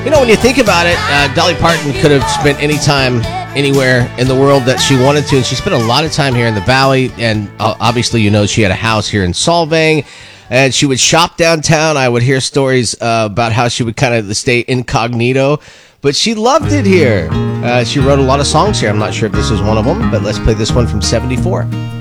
When you think about it, Dolly Parton could have spent any time anywhere in the world that she wanted to, and she spent a lot of time here in the Valley, and obviously, she had a house here in Solvang, and she would shop downtown. I would hear stories about how she would kind of stay incognito, but she loved it here. She wrote a lot of songs here. I'm not sure if this is one of them, but let's play this one from '74.